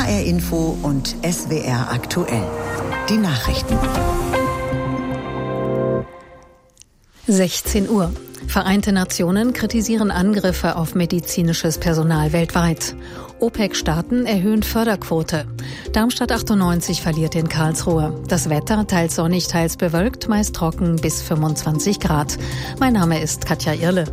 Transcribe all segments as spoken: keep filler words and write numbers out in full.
H R Info und S W R aktuell. Die Nachrichten. sechzehn Uhr. Vereinte Nationen kritisieren Angriffe auf medizinisches Personal weltweit. OPEC-Staaten erhöhen Förderquote. Darmstadt achtundneunzig verliert in Karlsruhe. Das Wetter teils sonnig, teils bewölkt, meist trocken bis fünfundzwanzig Grad. Mein Name ist Katja Irle.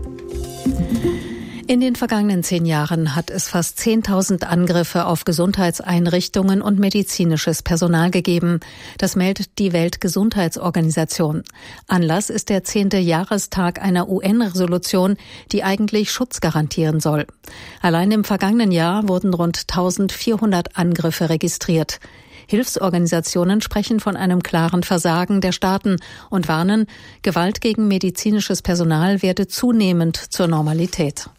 In den vergangenen zehn Jahren hat es fast zehntausend Angriffe auf Gesundheitseinrichtungen und medizinisches Personal gegeben. Das meldet die Weltgesundheitsorganisation. Anlass ist der zehnte Jahrestag einer U N-Resolution, die eigentlich Schutz garantieren soll. Allein im vergangenen Jahr wurden rund eintausendvierhundert Angriffe registriert. Hilfsorganisationen sprechen von einem klaren Versagen der Staaten und warnen, Gewalt gegen medizinisches Personal werde zunehmend zur Normalität.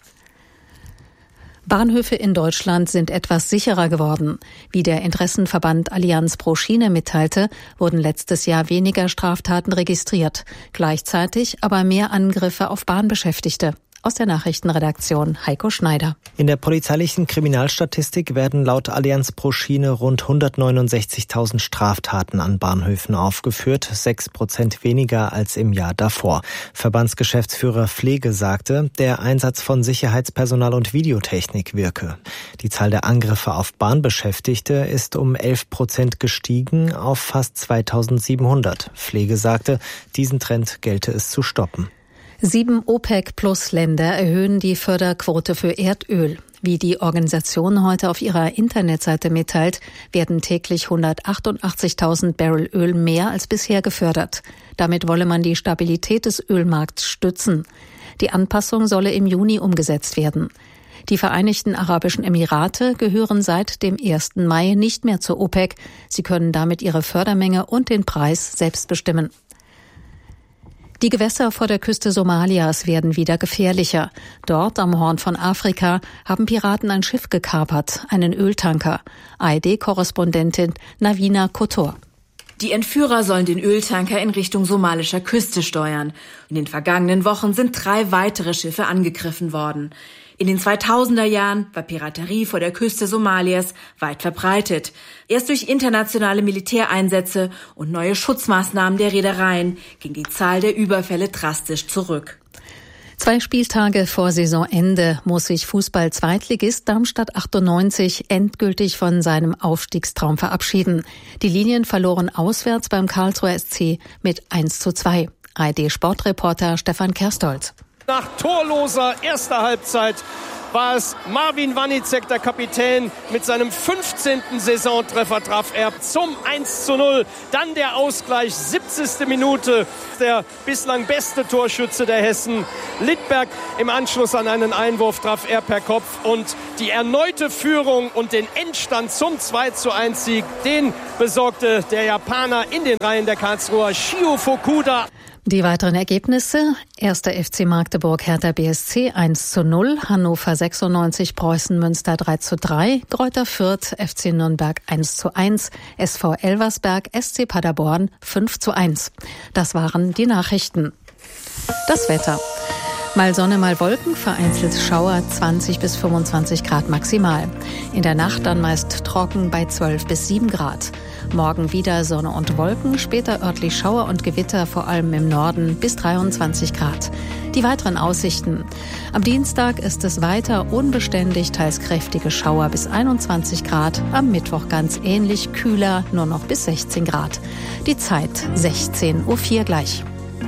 Bahnhöfe in Deutschland sind etwas sicherer geworden. Wie der Interessenverband Allianz pro Schiene mitteilte, wurden letztes Jahr weniger Straftaten registriert, gleichzeitig aber mehr Angriffe auf Bahnbeschäftigte. Aus der Nachrichtenredaktion Heiko Schneider. In der polizeilichen Kriminalstatistik werden laut Allianz pro Schiene rund hundertneunundsechzigtausend Straftaten an Bahnhöfen aufgeführt, sechs Prozent weniger als im Jahr davor. Verbandsgeschäftsführer Pflege sagte, der Einsatz von Sicherheitspersonal und Videotechnik wirke. Die Zahl der Angriffe auf Bahnbeschäftigte ist um elf Prozent gestiegen auf fast zweitausendsiebenhundert. Pflege sagte, diesen Trend gelte es zu stoppen. Sieben OPEC-Plus-Länder erhöhen die Förderquote für Erdöl. Wie die Organisation heute auf ihrer Internetseite mitteilt, werden täglich hundertachtundachtzigtausend Barrel Öl mehr als bisher gefördert. Damit wolle man die Stabilität des Ölmarkts stützen. Die Anpassung solle im Juni umgesetzt werden. Die Vereinigten Arabischen Emirate gehören seit dem ersten Mai nicht mehr zur OPEC. Sie können damit ihre Fördermenge und den Preis selbst bestimmen. Die Gewässer vor der Küste Somalias werden wieder gefährlicher. Dort am Horn von Afrika haben Piraten ein Schiff gekapert, einen Öltanker. A R D-Korrespondentin Navina Kotor. Die Entführer sollen den Öltanker in Richtung somalischer Küste steuern. In den vergangenen Wochen sind drei weitere Schiffe angegriffen worden. In den zweitausender Jahren war Piraterie vor der Küste Somalias weit verbreitet. Erst durch internationale Militäreinsätze und neue Schutzmaßnahmen der Reedereien ging die Zahl der Überfälle drastisch zurück. Zwei Spieltage vor Saisonende muss sich Fußball-Zweitligist Darmstadt achtundneunzig endgültig von seinem Aufstiegstraum verabschieden. Die Linien verloren auswärts beim Karlsruher S C mit eins zu zwei. A R D-Sportreporter Stefan Kerstolz. Nach torloser erster Halbzeit war es Marvin Wanicek, der Kapitän, mit seinem fünfzehnten Saisontreffer traf er zum eins zu null. Dann der Ausgleich, siebzigste Minute. Der bislang beste Torschütze der Hessen, Littberg, im Anschluss an einen Einwurf traf er per Kopf. Und die erneute Führung und den Endstand zum zwei zu eins Sieg, den besorgte der Japaner in den Reihen der Karlsruher, Shio Fukuda. Die weiteren Ergebnisse: erster F C Magdeburg, Hertha B S C eins zu null, Hannover sechsundneunzig, Preußen Münster drei zu drei, Greuther Fürth, F C Nürnberg eins zu eins, S V Elversberg, S C Paderborn fünf zu eins. Das waren die Nachrichten. Das Wetter. Mal Sonne, mal Wolken, vereinzelt Schauer, zwanzig bis fünfundzwanzig Grad maximal. In der Nacht dann meist trocken bei zwölf bis sieben Grad. Morgen wieder Sonne und Wolken, später örtlich Schauer und Gewitter, vor allem im Norden, bis dreiundzwanzig Grad. Die weiteren Aussichten. Am Dienstag ist es weiter unbeständig, teils kräftige Schauer bis einundzwanzig Grad. Am Mittwoch ganz ähnlich, kühler, nur noch bis sechzehn Grad. Die Zeit sechzehn Uhr vier gleich.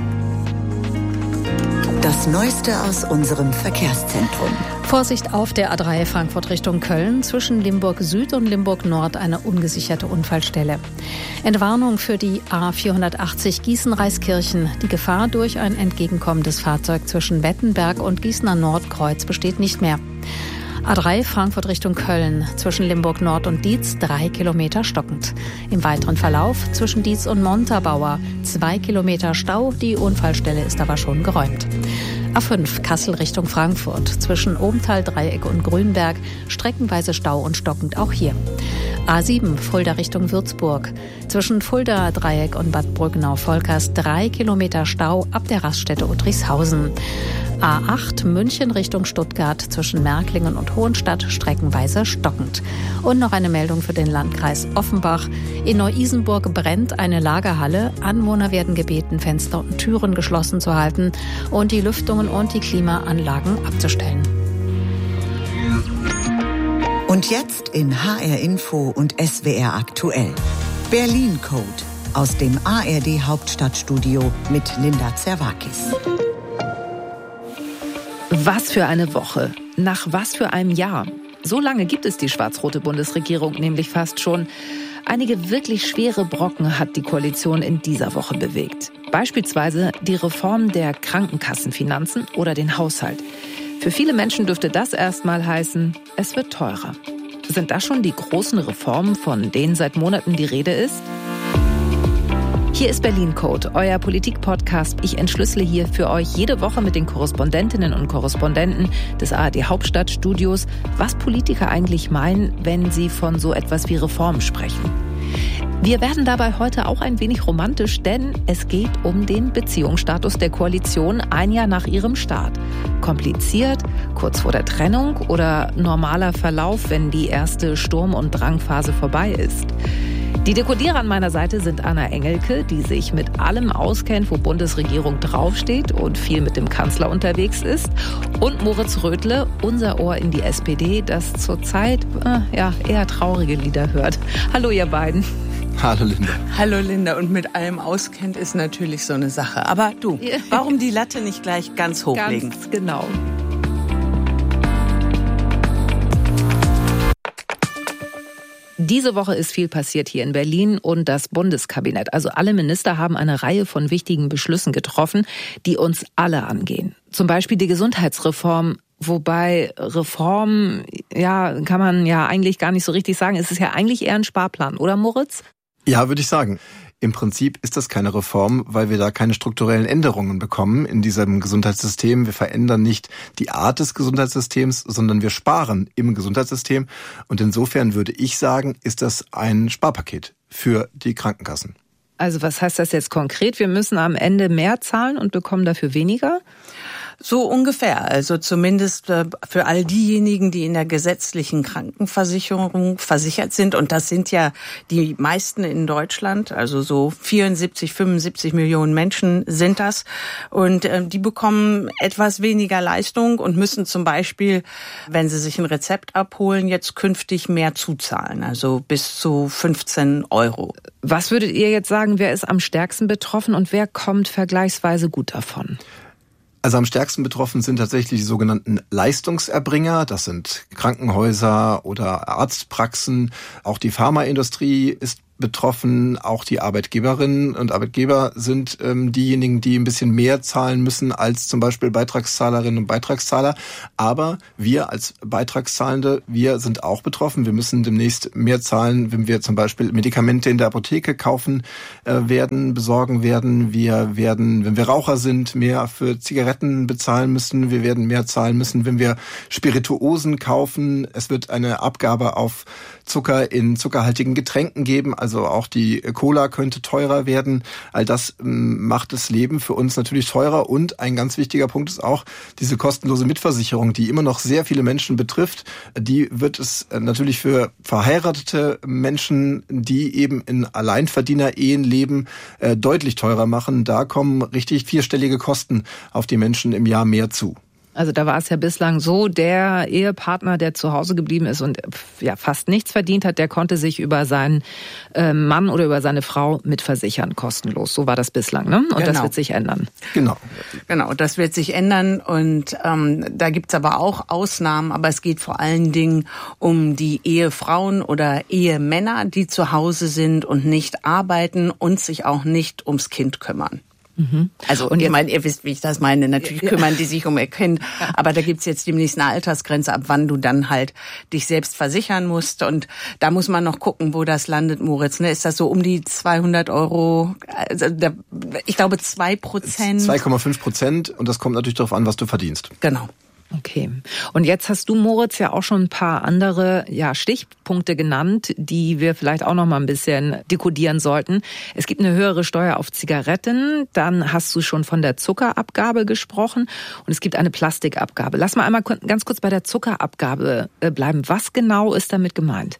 Das Neueste aus unserem Verkehrszentrum. Vorsicht auf der A drei Frankfurt Richtung Köln, zwischen Limburg Süd und Limburg Nord eine ungesicherte Unfallstelle. Entwarnung für die A vierhundertachtzig Gießen-Reiskirchen. Die Gefahr durch ein entgegenkommendes Fahrzeug zwischen Wettenberg und Gießener Nordkreuz besteht nicht mehr. A drei Frankfurt Richtung Köln, zwischen Limburg Nord und Dietz drei Kilometer stockend. Im weiteren Verlauf zwischen Dietz und Montabaur zwei Kilometer Stau, die Unfallstelle ist aber schon geräumt. A fünf Kassel Richtung Frankfurt, zwischen Obenthal, Dreieck und Grünberg, streckenweise Stau und stockend auch hier. A sieben Fulda Richtung Würzburg. Zwischen Fulda Dreieck und Bad Brückenau-Volkers drei Kilometer Stau ab der Raststätte Udrichshausen. A acht München Richtung Stuttgart zwischen Märklingen und Hohenstadt streckenweise stockend. Und noch eine Meldung für den Landkreis Offenbach. In Neu-Isenburg brennt eine Lagerhalle. Anwohner werden gebeten, Fenster und Türen geschlossen zu halten und die Lüftungen und die Klimaanlagen abzustellen. Und jetzt in H R Info und S W R aktuell. Berlin Code aus dem A R D Hauptstadtstudio mit Linda Zerwakis. Was für eine Woche. Nach was für einem Jahr. So lange gibt es die schwarz-rote Bundesregierung nämlich fast schon. Einige wirklich schwere Brocken hat die Koalition in dieser Woche bewegt. Beispielsweise die Reform der Krankenkassenfinanzen oder den Haushalt. Für viele Menschen dürfte das erstmal heißen, es wird teurer. Sind das schon die großen Reformen, von denen seit Monaten die Rede ist? Hier ist Berlin Code, euer Politik-Podcast. Ich entschlüssele hier für euch jede Woche mit den Korrespondentinnen und Korrespondenten des A R D Hauptstadtstudios, was Politiker eigentlich meinen, wenn sie von so etwas wie Reformen sprechen. Wir werden dabei heute auch ein wenig romantisch, denn es geht um den Beziehungsstatus der Koalition ein Jahr nach ihrem Start. Kompliziert, kurz vor der Trennung oder normaler Verlauf, wenn die erste Sturm- und Drangphase vorbei ist. Die Dekodierer an meiner Seite sind Anna Engelke, die sich mit allem auskennt, wo Bundesregierung draufsteht und viel mit dem Kanzler unterwegs ist. Und Moritz Rödle, unser Ohr in die S P D, das zurzeit äh, ja, eher traurige Lieder hört. Hallo ihr beiden. Hallo Linda. Hallo Linda. Und mit allem auskennt ist natürlich so eine Sache. Aber du, warum die Latte nicht gleich ganz hochlegen? Ganz genau. Diese Woche ist viel passiert hier in Berlin und das Bundeskabinett. Also alle Minister haben eine Reihe von wichtigen Beschlüssen getroffen, die uns alle angehen. Zum Beispiel die Gesundheitsreform. Wobei Reform, ja, kann man ja eigentlich gar nicht so richtig sagen. Es ist ja eigentlich eher ein Sparplan, oder Moritz? Ja, würde ich sagen. Im Prinzip ist das keine Reform, weil wir da keine strukturellen Änderungen bekommen in diesem Gesundheitssystem. Wir verändern nicht die Art des Gesundheitssystems, sondern wir sparen im Gesundheitssystem. Und insofern würde ich sagen, ist das ein Sparpaket für die Krankenkassen. Also was heißt das jetzt konkret? Wir müssen am Ende mehr zahlen und bekommen dafür weniger? So ungefähr. Also zumindest für all diejenigen, die in der gesetzlichen Krankenversicherung versichert sind. Und das sind ja die meisten in Deutschland. Also so vierundsiebzig, fünfundsiebzig Millionen Menschen sind das. Und die bekommen etwas weniger Leistung und müssen zum Beispiel, wenn sie sich ein Rezept abholen, jetzt künftig mehr zuzahlen. Also bis zu fünfzehn Euro. Was würdet ihr jetzt sagen, wer ist am stärksten betroffen und wer kommt vergleichsweise gut davon? Also am stärksten betroffen sind tatsächlich die sogenannten Leistungserbringer. Das sind Krankenhäuser oder Arztpraxen. Auch die Pharmaindustrie ist betroffen. Auch die Arbeitgeberinnen und Arbeitgeber sind ähm, diejenigen, die ein bisschen mehr zahlen müssen als zum Beispiel Beitragszahlerinnen und Beitragszahler. Aber wir als Beitragszahlende, wir sind auch betroffen. Wir müssen demnächst mehr zahlen, wenn wir zum Beispiel Medikamente in der Apotheke kaufen äh, werden, besorgen werden. Wir werden, wenn wir Raucher sind, mehr für Zigaretten bezahlen müssen. Wir werden mehr zahlen müssen, wenn wir Spirituosen kaufen. Es wird eine Abgabe auf Zucker in zuckerhaltigen Getränken geben. Also auch die Cola könnte teurer werden. All das macht das Leben für uns natürlich teurer. Und ein ganz wichtiger Punkt ist auch diese kostenlose Mitversicherung, die immer noch sehr viele Menschen betrifft. Die wird es natürlich für verheiratete Menschen, die eben in Alleinverdiener-Ehen leben, deutlich teurer machen. Da kommen richtig vierstellige Kosten auf die Menschen im Jahr mehr zu. Also da war es ja bislang so, der Ehepartner, der zu Hause geblieben ist und ja fast nichts verdient hat, der konnte sich über seinen äh, Mann oder über seine Frau mitversichern, kostenlos. So war das bislang, ne? Und genau. Das wird sich ändern. Genau. Genau, das wird sich ändern und ähm, da gibt's aber auch Ausnahmen, aber es geht vor allen Dingen um die Ehefrauen oder Ehemänner, die zu Hause sind und nicht arbeiten und sich auch nicht ums Kind kümmern. Mhm. Also, und ich meine, ihr wisst, wie ich das meine. Natürlich kümmern die sich um ihr Kind. Aber da gibt's jetzt demnächst eine Altersgrenze, ab wann du dann halt dich selbst versichern musst. Und da muss man noch gucken, wo das landet, Moritz. Ne? Ist das so um die zweihundert Euro? Also da, ich glaube zwei Prozent. zwei Komma fünf Prozent. Und das kommt natürlich darauf an, was du verdienst. Genau. Okay. Und jetzt hast du, Moritz, ja auch schon ein paar andere ja, Stichpunkte genannt, die wir vielleicht auch noch mal ein bisschen dekodieren sollten. Es gibt eine höhere Steuer auf Zigaretten, dann hast du schon von der Zuckerabgabe gesprochen und es gibt eine Plastikabgabe. Lass mal einmal ganz kurz bei der Zuckerabgabe bleiben. Was genau ist damit gemeint?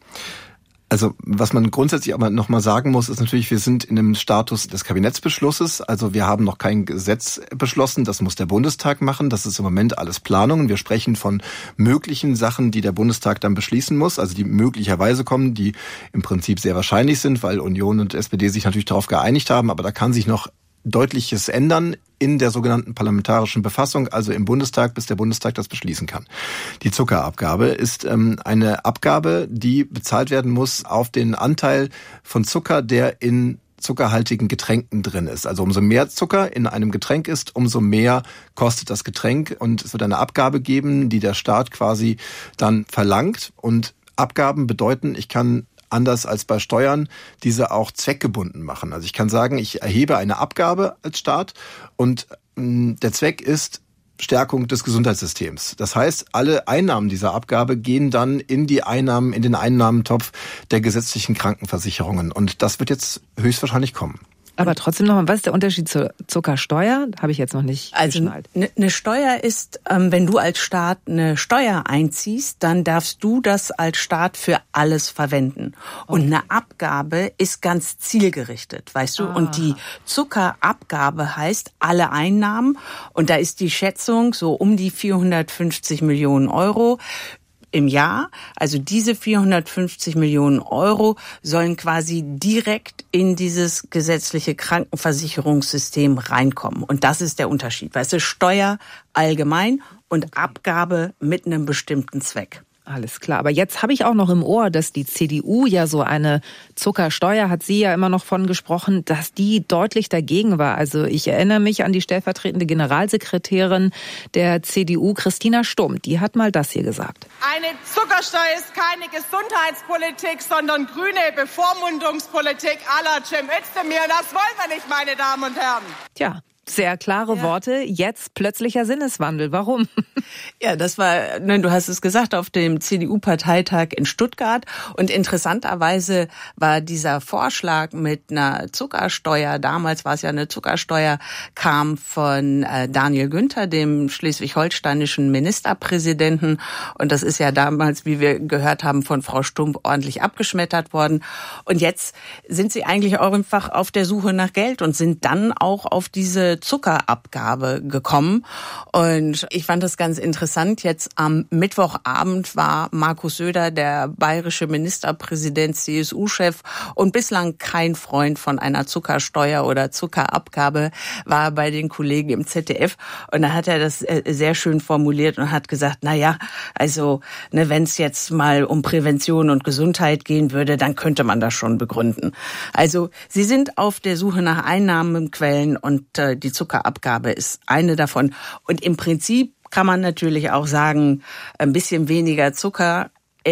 Also was man grundsätzlich aber noch mal sagen muss, ist natürlich, wir sind in einem Status des Kabinettsbeschlusses. Also wir haben noch kein Gesetz beschlossen, das muss der Bundestag machen. Das ist im Moment alles Planungen. Wir sprechen von möglichen Sachen, die der Bundestag dann beschließen muss, also die möglicherweise kommen, die im Prinzip sehr wahrscheinlich sind, weil Union und S P D sich natürlich darauf geeinigt haben. Aber da kann sich noch Deutliches ändern in der sogenannten parlamentarischen Befassung, also im Bundestag, bis der Bundestag das beschließen kann. Die Zuckerabgabe ist ähm, eine Abgabe, die bezahlt werden muss auf den Anteil von Zucker, der in zuckerhaltigen Getränken drin ist. Also umso mehr Zucker in einem Getränk ist, umso mehr kostet das Getränk. Und es wird eine Abgabe geben, die der Staat quasi dann verlangt. Und Abgaben bedeuten, ich kann anders als bei Steuern, diese auch zweckgebunden machen. Also ich kann sagen, ich erhebe eine Abgabe als Staat und mh, der Zweck ist Stärkung des Gesundheitssystems. Das heißt, alle Einnahmen dieser Abgabe gehen dann in die Einnahmen, in den Einnahmentopf der gesetzlichen Krankenversicherungen. Und das wird jetzt höchstwahrscheinlich kommen. Aber trotzdem nochmal, was ist der Unterschied zur Zuckersteuer? Habe ich jetzt noch nicht also geschnallt. Also eine Steuer ist, ähm, wenn du als Staat eine Steuer einziehst, dann darfst du das als Staat für alles verwenden. Und okay. Eine Abgabe ist ganz zielgerichtet, weißt du? Ah. Und die Zuckerabgabe heißt alle Einnahmen. Und da ist die Schätzung so um die vierhundertfünfzig Millionen Euro. Im Jahr. Also diese vierhundertfünfzig Millionen Euro sollen quasi direkt in dieses gesetzliche Krankenversicherungssystem reinkommen. Und das ist der Unterschied. Weißt du, Steuer allgemein und Abgabe mit einem bestimmten Zweck. Alles klar. Aber jetzt habe ich auch noch im Ohr, dass die C D U ja so eine Zuckersteuer, hat sie ja immer noch von gesprochen, dass die deutlich dagegen war. Also ich erinnere mich an die stellvertretende Generalsekretärin der C D U, Christina Stumm. Die hat mal das hier gesagt. Eine Zuckersteuer ist keine Gesundheitspolitik, sondern grüne Bevormundungspolitik à la Cem Özdemir. Das wollen wir nicht, meine Damen und Herren. Tja. Sehr klare ja. Worte, jetzt plötzlicher Sinneswandel. Warum? Ja, das war, ne, du hast es gesagt, auf dem C D U-Parteitag in Stuttgart. Und interessanterweise war dieser Vorschlag mit einer Zuckersteuer, damals war es ja eine Zuckersteuer, kam von äh, Daniel Günther, dem schleswig-holsteinischen Ministerpräsidenten. Und das ist ja damals, wie wir gehört haben, von Frau Stumpf ordentlich abgeschmettert worden. Und jetzt sind sie eigentlich auch einfach auf der Suche nach Geld und sind dann auch auf diese Zuckerabgabe gekommen. Und ich fand das ganz interessant. Jetzt am Mittwochabend war Markus Söder, der bayerische Ministerpräsident, C S U-Chef und bislang kein Freund von einer Zuckersteuer oder Zuckerabgabe, war bei den Kollegen im Z D F. Und da hat er das sehr schön formuliert und hat gesagt, na ja, also ne, wenn es jetzt mal um Prävention und Gesundheit gehen würde, dann könnte man das schon begründen. Also sie sind auf der Suche nach Einnahmenquellen und äh, die Zuckerabgabe ist eine davon. Und im Prinzip kann man natürlich auch sagen, ein bisschen weniger Zucker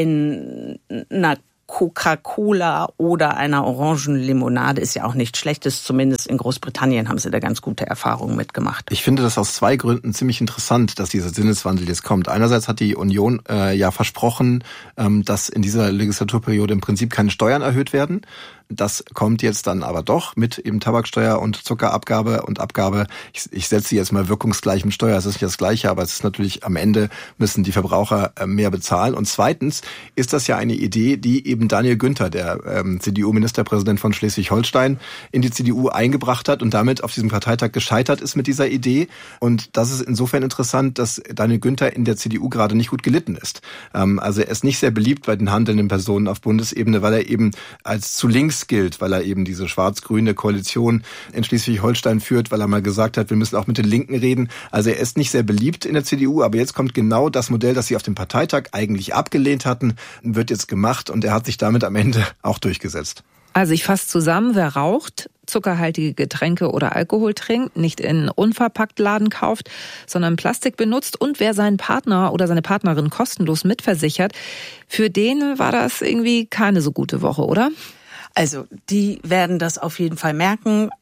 in einer Coca-Cola oder einer Orangenlimonade ist ja auch nichts Schlechtes. Zumindest in Großbritannien haben sie da ganz gute Erfahrungen mitgemacht. Ich finde das aus zwei Gründen ziemlich interessant, dass dieser Sinneswandel jetzt kommt. Einerseits hat die Union äh, ja versprochen, ähm, dass in dieser Legislaturperiode im Prinzip keine Steuern erhöht werden. Das kommt jetzt dann aber doch mit eben Tabaksteuer und Zuckerabgabe und Abgabe. Ich, ich setze sie jetzt mal wirkungsgleich mit Steuer. Es ist nicht das Gleiche, aber es ist natürlich am Ende müssen die Verbraucher mehr bezahlen. Und zweitens ist das ja eine Idee, die eben Daniel Günther, der ähm, C D U-Ministerpräsident von Schleswig-Holstein, in die C D U eingebracht hat und damit auf diesem Parteitag gescheitert ist mit dieser Idee. Und das ist insofern interessant, dass Daniel Günther in der C D U gerade nicht gut gelitten ist. Ähm, also er ist nicht sehr beliebt bei den handelnden Personen auf Bundesebene, weil er eben als zu links gilt, weil er eben diese schwarz-grüne Koalition in Schleswig-Holstein führt, weil er mal gesagt hat, wir müssen auch mit den Linken reden. Also er ist nicht sehr beliebt in der C D U, aber jetzt kommt genau das Modell, das sie auf dem Parteitag eigentlich abgelehnt hatten, wird jetzt gemacht und er hat sich damit am Ende auch durchgesetzt. Also ich fasse zusammen, wer raucht, zuckerhaltige Getränke oder Alkohol trinkt, nicht in unverpackt Laden kauft, sondern Plastik benutzt und wer seinen Partner oder seine Partnerin kostenlos mitversichert, für den war das irgendwie keine so gute Woche, oder? Also die werden das auf jeden Fall merken.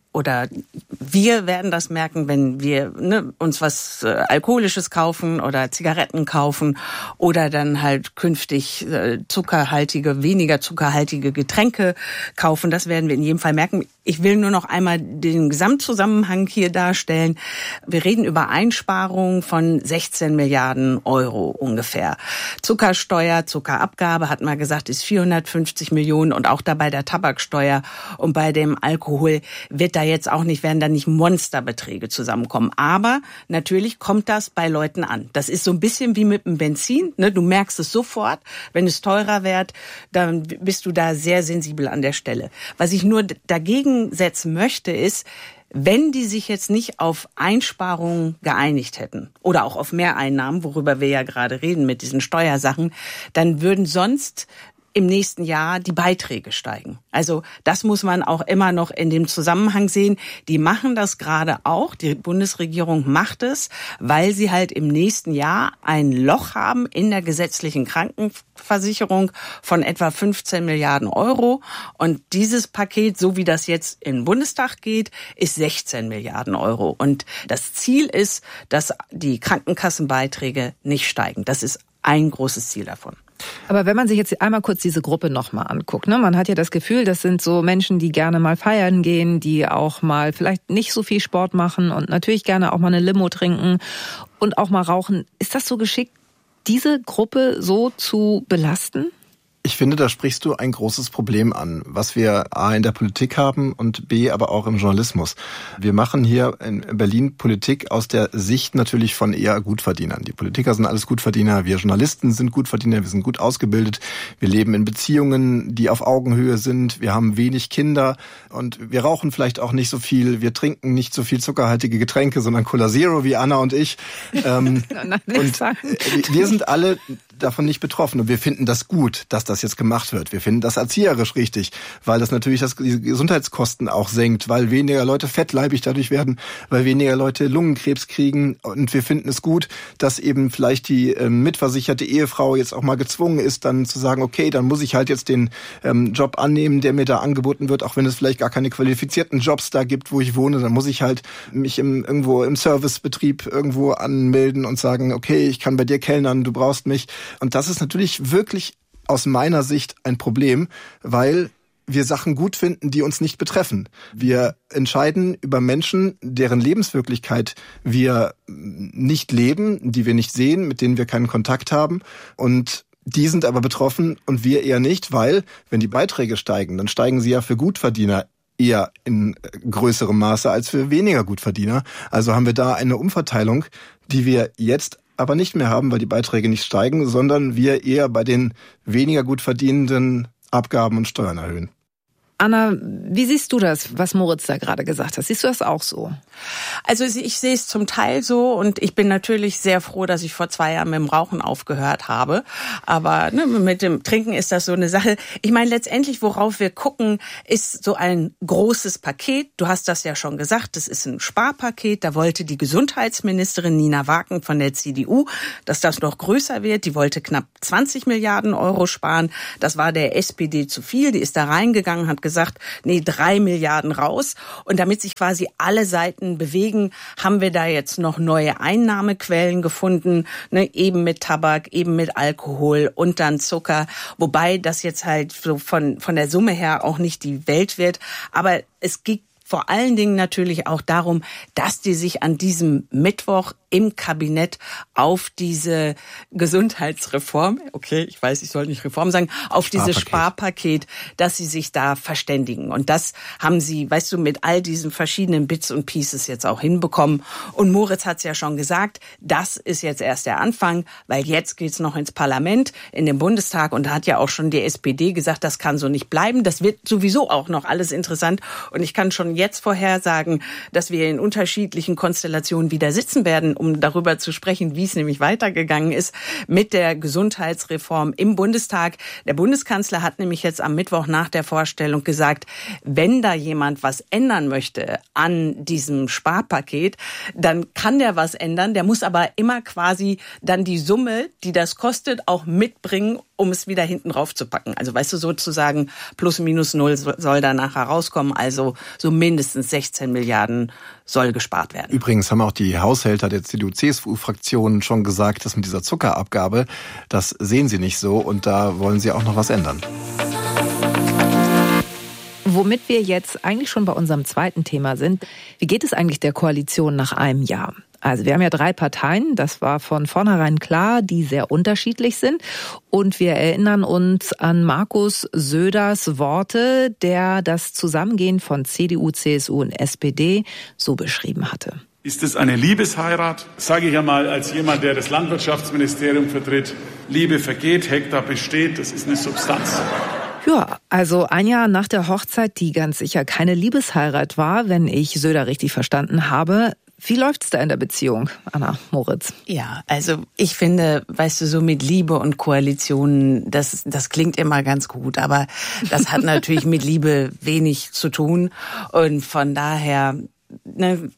oder wir werden das merken, wenn wir ne, uns was äh, Alkoholisches kaufen oder Zigaretten kaufen oder dann halt künftig äh, zuckerhaltige, weniger zuckerhaltige Getränke kaufen. Das werden wir in jedem Fall merken. Ich will nur noch einmal den Gesamtzusammenhang hier darstellen. Wir reden über Einsparungen von sechzehn Milliarden Euro ungefähr. Zuckersteuer, Zuckerabgabe, hat man gesagt, ist vierhundertfünfzig Millionen und auch dabei der Tabaksteuer und bei dem Alkohol wird da jetzt auch nicht, werden da nicht Monsterbeträge zusammenkommen. Aber natürlich kommt das bei Leuten an. Das ist so ein bisschen wie mit dem Benzin. Ne? Du merkst es sofort. Wenn es teurer wird, dann bist du da sehr sensibel an der Stelle. Was ich nur dagegen setzen möchte, ist, wenn die sich jetzt nicht auf Einsparungen geeinigt hätten oder auch auf Mehreinnahmen, worüber wir ja gerade reden mit diesen Steuersachen, dann würden sonst im nächsten Jahr die Beiträge steigen. Also das muss man auch immer noch in dem Zusammenhang sehen. Die machen das gerade auch. Die Bundesregierung macht es, weil sie halt im nächsten Jahr ein Loch haben in der gesetzlichen Krankenversicherung von etwa fünfzehn Milliarden Euro. Und dieses Paket, so wie das jetzt in den Bundestag geht, ist sechzehn Milliarden Euro. Und das Ziel ist, dass die Krankenkassenbeiträge nicht steigen. Das ist ein großes Ziel davon. Aber wenn man sich jetzt einmal kurz diese Gruppe nochmal anguckt, ne, man hat ja das Gefühl, das sind so Menschen, die gerne mal feiern gehen, die auch mal vielleicht nicht so viel Sport machen und natürlich gerne auch mal eine Limo trinken und auch mal rauchen. Ist das so geschickt, diese Gruppe so zu belasten? Ich finde, da sprichst du ein großes Problem an, was wir A in der Politik haben und B aber auch im Journalismus. Wir machen hier in Berlin Politik aus der Sicht natürlich von eher Gutverdienern. Die Politiker sind alles Gutverdiener, wir Journalisten sind Gutverdiener, wir sind gut ausgebildet, wir leben in Beziehungen, die auf Augenhöhe sind, wir haben wenig Kinder und wir rauchen vielleicht auch nicht so viel, wir trinken nicht so viel zuckerhaltige Getränke, sondern Cola Zero wie Anna und ich. Ähm, und wir sind alle davon nicht betroffen und wir finden das gut, dass das jetzt gemacht wird. Wir finden das erzieherisch richtig, weil das natürlich das, die Gesundheitskosten auch senkt, weil weniger Leute fettleibig dadurch werden, weil weniger Leute Lungenkrebs kriegen und wir finden es gut, dass eben vielleicht die ähm, mitversicherte Ehefrau jetzt auch mal gezwungen ist, dann zu sagen, okay, dann muss ich halt jetzt den ähm, Job annehmen, der mir da angeboten wird, auch wenn es vielleicht gar keine qualifizierten Jobs da gibt, wo ich wohne, dann muss ich halt mich im, irgendwo im Servicebetrieb irgendwo anmelden und sagen, okay, ich kann bei dir kellnern, du brauchst mich. Und das ist natürlich wirklich aus meiner Sicht ein Problem, weil wir Sachen gut finden, die uns nicht betreffen. Wir entscheiden über Menschen, deren Lebenswirklichkeit wir nicht leben, die wir nicht sehen, mit denen wir keinen Kontakt haben. Und die sind aber betroffen und wir eher nicht, weil wenn die Beiträge steigen, dann steigen sie ja für Gutverdiener eher in größerem Maße als für weniger Gutverdiener. Also haben wir da eine Umverteilung, die wir jetzt aber nicht mehr haben, weil die Beiträge nicht steigen, sondern wir eher bei den weniger gut verdienenden Abgaben und Steuern erhöhen. Anna, wie siehst du das, was Moritz da gerade gesagt hat? Siehst du das auch so? Also ich sehe es zum Teil so und ich bin natürlich sehr froh, dass ich vor zwei Jahren mit dem Rauchen aufgehört habe. Aber ne, mit dem Trinken ist das so eine Sache. Ich meine, letztendlich, worauf wir gucken, ist so ein großes Paket. Du hast das ja schon gesagt, das ist ein Sparpaket. Da wollte die Gesundheitsministerin Nina Wagen von der C D U, dass das noch größer wird. Die wollte knapp zwanzig Milliarden Euro sparen. Das war der S P D zu viel. Die ist da reingegangen, hat gesagt, nee, drei Milliarden raus. Und damit sich quasi alle Seiten bewegen, haben wir da jetzt noch neue Einnahmequellen gefunden, ne, eben mit Tabak, eben mit Alkohol und dann Zucker. Wobei das jetzt halt so von, von der Summe her auch nicht die Welt wird. Aber es geht vor allen Dingen natürlich auch darum, dass die sich an diesem Mittwoch im Kabinett auf diese Gesundheitsreform, okay, ich weiß, ich soll nicht Reform sagen, auf Sparpaket. dieses Sparpaket, dass sie sich da verständigen. Und das haben sie, weißt du, mit all diesen verschiedenen Bits und Pieces jetzt auch hinbekommen. Und Moritz hat es ja schon gesagt, das ist jetzt erst der Anfang, weil jetzt geht's noch ins Parlament, in den Bundestag. Und da hat ja auch schon die S P D gesagt, das kann so nicht bleiben. Das wird sowieso auch noch alles interessant. Und ich kann schon jetzt vorhersagen, dass wir in unterschiedlichen Konstellationen wieder sitzen werden, um darüber zu sprechen, wie es nämlich weitergegangen ist mit der Gesundheitsreform im Bundestag. Der Bundeskanzler hat nämlich jetzt am Mittwoch nach der Vorstellung gesagt, wenn da jemand was ändern möchte an diesem Sparpaket, dann kann der was ändern. Der muss aber immer quasi dann die Summe, die das kostet, auch mitbringen, um es wieder hinten rauf zu packen. Also weißt du, sozusagen plus minus null soll da nachher rauskommen. Also so mindestens sechzehn Milliarden soll gespart werden. Übrigens haben auch die Haushälter der C D U-C S U-Fraktion schon gesagt, dass mit dieser Zuckerabgabe, das sehen sie nicht so und da wollen sie auch noch was ändern. Womit wir jetzt eigentlich schon bei unserem zweiten Thema sind. Wie geht es eigentlich der Koalition nach einem Jahr? Also wir haben ja drei Parteien, das war von vornherein klar, die sehr unterschiedlich sind. Und wir erinnern uns an Markus Söders Worte, der das Zusammengehen von C D U, C S U und S P D so beschrieben hatte. Ist es eine Liebesheirat? Sage ich einmal als jemand, der das Landwirtschaftsministerium vertritt. Liebe vergeht, Hektar besteht, das ist eine Substanz. Ja, also ein Jahr nach der Hochzeit, die ganz sicher keine Liebesheirat war, wenn ich Söder richtig verstanden habe. Wie läuft's da in der Beziehung, Anna Moritz? Ja, also ich finde, weißt du, so mit Liebe und Koalitionen, das, das klingt immer ganz gut, aber das hat natürlich mit Liebe wenig zu tun und von daher... Ne,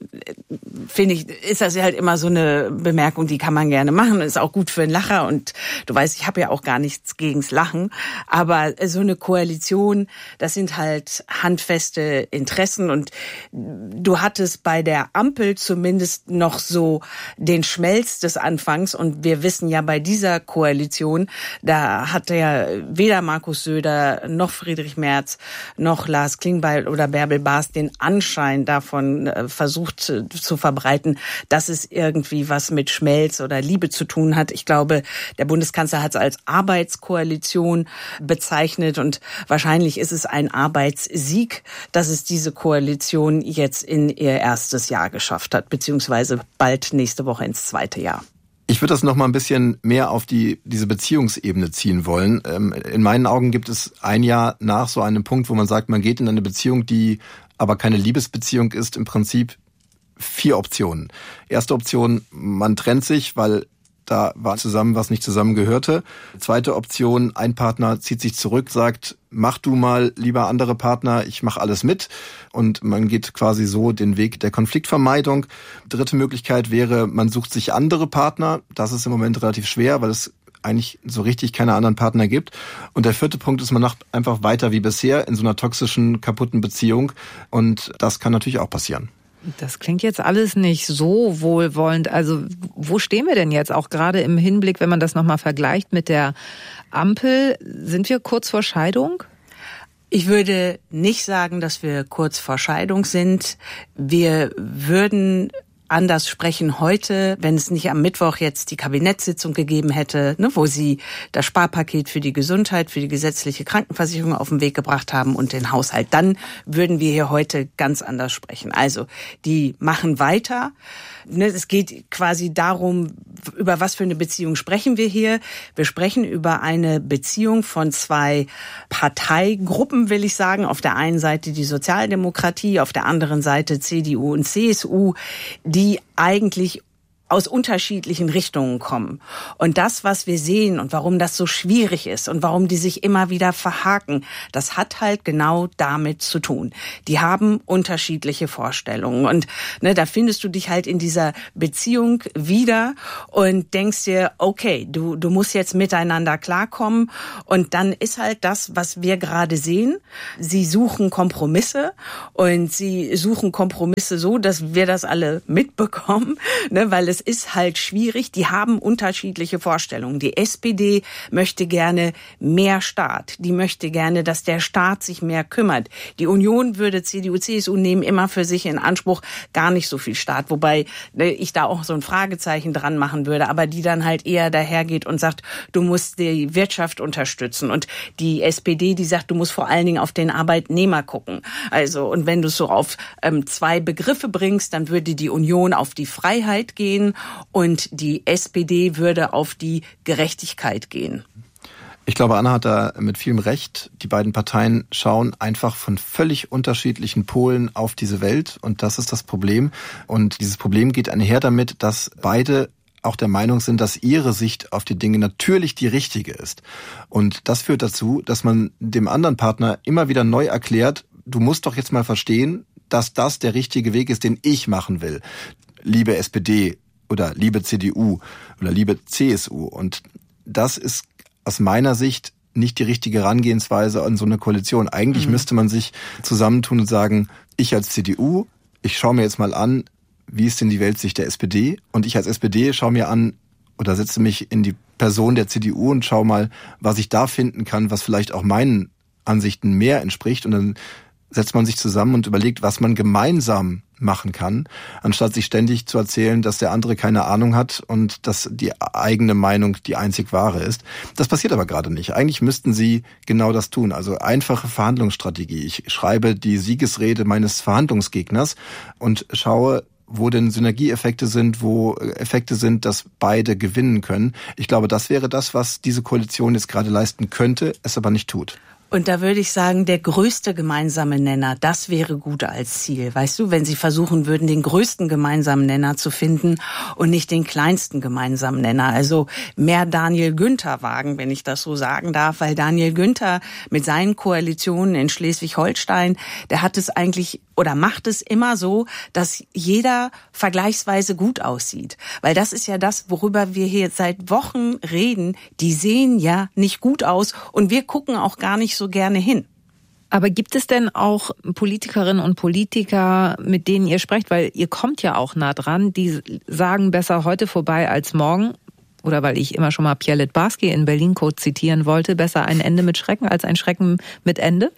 finde ich, ist das halt immer so eine Bemerkung, die kann man gerne machen, ist auch gut für einen Lacher und du weißt, ich habe ja auch gar nichts gegens Lachen, aber so eine Koalition, das sind halt handfeste Interessen und du hattest bei der Ampel zumindest noch so den Schmelz des Anfangs und wir wissen ja bei dieser Koalition, da hatte ja weder Markus Söder noch Friedrich Merz noch Lars Klingbeil oder Bärbel Baas den Anschein davon versucht zu verbreiten, dass es irgendwie was mit Schmelz oder Liebe zu tun hat. Ich glaube, der Bundeskanzler hat es als Arbeitskoalition bezeichnet und wahrscheinlich ist es ein Arbeitssieg, dass es diese Koalition jetzt in ihr erstes Jahr geschafft hat, beziehungsweise bald nächste Woche ins zweite Jahr. Ich würde das noch mal ein bisschen mehr auf die diese Beziehungsebene ziehen wollen. In meinen Augen gibt es ein Jahr nach so einem Punkt, wo man sagt, man geht in eine Beziehung, die aber keine Liebesbeziehung ist, im Prinzip vier Optionen. Erste Option, man trennt sich, weil da war zusammen, was nicht zusammengehörte. Zweite Option, ein Partner zieht sich zurück, sagt, mach du mal, lieber andere Partner, ich mache alles mit. Und man geht quasi so den Weg der Konfliktvermeidung. Dritte Möglichkeit wäre, man sucht sich andere Partner. Das ist im Moment relativ schwer, weil es eigentlich so richtig keine anderen Partner gibt. Und der vierte Punkt ist, man macht einfach weiter wie bisher in so einer toxischen, kaputten Beziehung. Und das kann natürlich auch passieren. Das klingt jetzt alles nicht so wohlwollend. Also wo stehen wir denn jetzt auch gerade im Hinblick, wenn man das nochmal vergleicht mit der Ampel? Sind wir kurz vor Scheidung? Ich würde nicht sagen, dass wir kurz vor Scheidung sind. Wir würden anders sprechen heute, wenn es nicht am Mittwoch jetzt die Kabinettssitzung gegeben hätte, ne, wo sie das Sparpaket für die Gesundheit, für die gesetzliche Krankenversicherung auf den Weg gebracht haben und den Haushalt. Dann würden wir hier heute ganz anders sprechen. Also die machen weiter. Ne, es geht quasi darum, über was für eine Beziehung sprechen wir hier. Wir sprechen über eine Beziehung von zwei Parteigruppen, will ich sagen. Auf der einen Seite die Sozialdemokratie, auf der anderen Seite C D U und C S U, die eigentlich aus unterschiedlichen Richtungen kommen. Und das, was wir sehen und warum das so schwierig ist und warum die sich immer wieder verhaken, das hat halt genau damit zu tun. Die haben unterschiedliche Vorstellungen. Und ne, da findest du dich halt in dieser Beziehung wieder und denkst dir, okay, du, du musst jetzt miteinander klarkommen. Und dann ist halt das, was wir gerade sehen. Sie suchen Kompromisse und sie suchen Kompromisse so, dass wir das alle mitbekommen, ne, weil es ist halt schwierig. Die haben unterschiedliche Vorstellungen. Die S P D möchte gerne mehr Staat. Die möchte gerne, dass der Staat sich mehr kümmert. Die Union würde, C D U, C S U nehmen immer für sich in Anspruch gar nicht so viel Staat. Wobei ich da auch so ein Fragezeichen dran machen würde. Aber die dann halt eher dahergeht und sagt, du musst die Wirtschaft unterstützen. Und die S P D, die sagt, du musst vor allen Dingen auf den Arbeitnehmer gucken. Also, und wenn du es so auf ähm, zwei Begriffe bringst, dann würde die Union auf die Freiheit gehen und die S P D würde auf die Gerechtigkeit gehen. Ich glaube, Anna hat da mit vielem Recht. Die beiden Parteien schauen einfach von völlig unterschiedlichen Polen auf diese Welt und das ist das Problem. Und dieses Problem geht einher damit, dass beide auch der Meinung sind, dass ihre Sicht auf die Dinge natürlich die richtige ist. Und das führt dazu, dass man dem anderen Partner immer wieder neu erklärt, du musst doch jetzt mal verstehen, dass das der richtige Weg ist, den ich machen will. Liebe S P D oder liebe C D U oder liebe C S U. Und das ist aus meiner Sicht nicht die richtige Herangehensweise an so eine Koalition. Eigentlich mhm. müsste man sich zusammentun und sagen, ich als C D U, ich schaue mir jetzt mal an, wie ist denn die Weltsicht der S P D? Und ich als S P D schaue mir an oder setze mich in die Person der C D U und schaue mal, was ich da finden kann, was vielleicht auch meinen Ansichten mehr entspricht. Und dann setzt man sich zusammen und überlegt, was man gemeinsam machen kann, anstatt sich ständig zu erzählen, dass der andere keine Ahnung hat und dass die eigene Meinung die einzig wahre ist. Das passiert aber gerade nicht. Eigentlich müssten sie genau das tun. Also einfache Verhandlungsstrategie. Ich schreibe die Siegesrede meines Verhandlungsgegners und schaue, wo denn Synergieeffekte sind, wo Effekte sind, dass beide gewinnen können. Ich glaube, das wäre das, was diese Koalition jetzt gerade leisten könnte, es aber nicht tut. Und da würde ich sagen, der größte gemeinsame Nenner, das wäre gut als Ziel. Weißt du, wenn sie versuchen würden, den größten gemeinsamen Nenner zu finden und nicht den kleinsten gemeinsamen Nenner. Also mehr Daniel Günther wagen, wenn ich das so sagen darf, weil Daniel Günther mit seinen Koalitionen in Schleswig-Holstein, der hat es eigentlich oder macht es immer so, dass jeder vergleichsweise gut aussieht. Weil das ist ja das, worüber wir hier seit Wochen reden. Die sehen ja nicht gut aus und wir gucken auch gar nicht so gerne hin. Aber gibt es denn auch Politikerinnen und Politiker, mit denen ihr sprecht, weil ihr kommt ja auch nah dran, die sagen, besser heute vorbei als morgen? Oder weil ich immer schon mal Pierre Littbarski in Berlin Code zitieren wollte, besser ein Ende mit Schrecken als ein Schrecken mit Ende?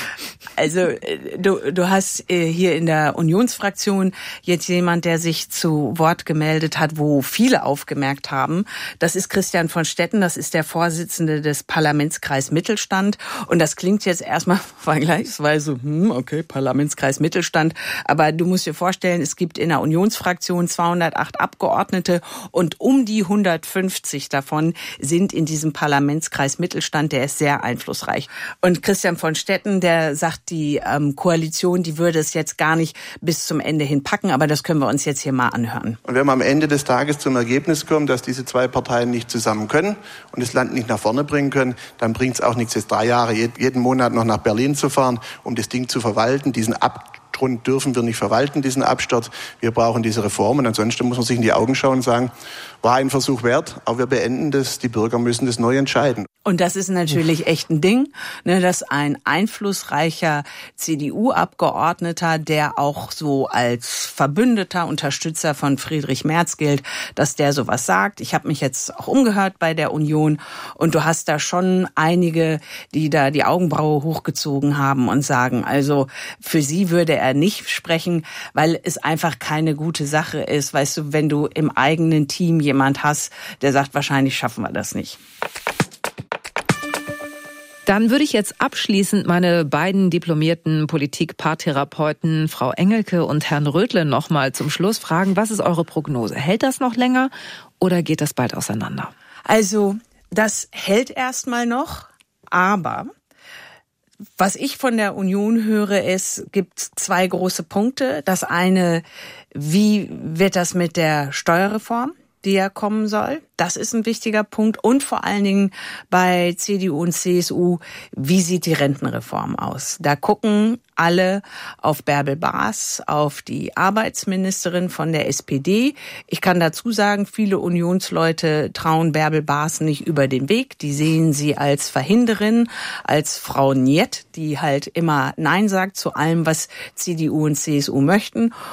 Also du, du hast hier in der Unionsfraktion jetzt jemand, der sich zu Wort gemeldet hat, wo viele aufgemerkt haben. Das ist Christian von Stetten, das ist der Vorsitzende des Parlamentskreis Mittelstand. Und das klingt jetzt erstmal vergleichsweise, hm, okay, Parlamentskreis Mittelstand. Aber du musst dir vorstellen, es gibt in der Unionsfraktion zweihundertacht Abgeordnete und um die hundertfünfzig davon sind in diesem Parlamentskreis Mittelstand, der ist sehr einflussreich. Und Christian von Stetten, der sagt, die ähm, Koalition, die würde es jetzt gar nicht bis zum Ende hin packen, aber das können wir uns jetzt hier mal anhören. Und wenn man am Ende des Tages zum Ergebnis kommt, dass diese zwei Parteien nicht zusammen können und das Land nicht nach vorne bringen können, dann bringt es auch nichts, jetzt drei Jahre jeden Monat noch nach Berlin zu fahren, um das Ding zu verwalten, diesen Abgrund dürfen wir nicht verwalten, diesen Absturz. Wir brauchen diese Reform und ansonsten muss man sich in die Augen schauen und sagen, war ein Versuch wert, aber wir beenden das, die Bürger müssen das neu entscheiden. Und das ist natürlich echt ein Ding, ne, dass ein einflussreicher C D U-Abgeordneter, der auch so als Verbündeter, Unterstützer von Friedrich Merz gilt, dass der sowas sagt. Ich habe mich jetzt auch umgehört bei der Union und du hast da schon einige, die da die Augenbraue hochgezogen haben und sagen, also für sie würde er nicht sprechen, weil es einfach keine gute Sache ist. Weißt du, wenn du im eigenen Team jemand hast, der sagt, wahrscheinlich schaffen wir das nicht. Dann würde ich jetzt abschließend meine beiden diplomierten Politik-Paartherapeuten, Frau Engelke und Herrn Rödle, noch mal zum Schluss fragen, was ist eure Prognose? Hält das noch länger oder geht das bald auseinander? Also, das hält erstmal noch, aber was ich von der Union höre, es gibt zwei große Punkte. Das eine, wie wird das mit der Steuerreform, die ja kommen soll? Das ist ein wichtiger Punkt. Und vor allen Dingen bei C D U und C S U, wie sieht die Rentenreform aus? Da gucken alle auf Bärbel Baas, auf die Arbeitsministerin von der S P D. Ich kann dazu sagen, viele Unionsleute trauen Bärbel Baas nicht über den Weg. Die sehen sie als Verhinderin, als Frau Niet, die halt immer Nein sagt zu allem, was C D U und C S U möchten.